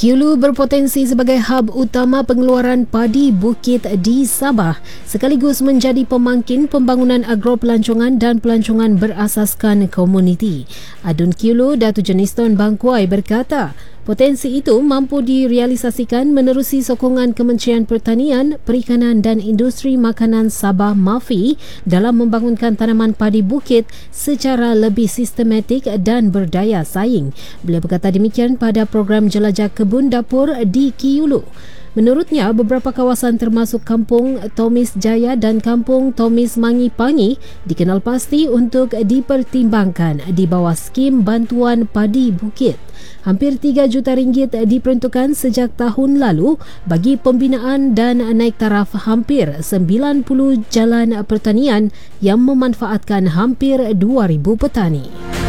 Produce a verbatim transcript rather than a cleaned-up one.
Kiulu berpotensi sebagai hub utama pengeluaran padi bukit di Sabah sekaligus menjadi pemangkin pembangunan agropelancongan dan pelancongan berasaskan komuniti. Adun Kiulu Datuk Jeniston Bangkuai berkata, potensi itu mampu direalisasikan menerusi sokongan Kementerian Pertanian, Perikanan dan Industri Makanan Sabah MAFI dalam membangunkan tanaman padi bukit secara lebih sistematik dan berdaya saing. Beliau berkata demikian pada program jelajah kebun dapur di Kiulu. Menurutnya, beberapa kawasan termasuk Kampung Tomis Jaya dan Kampung Tomis Mangi Pangi dikenal pasti untuk dipertimbangkan di bawah skim bantuan padi bukit. Hampir tiga juta ringgit diperuntukkan sejak tahun lalu bagi pembinaan dan naik taraf hampir sembilan puluh jalan pertanian yang memanfaatkan hampir dua ribu petani.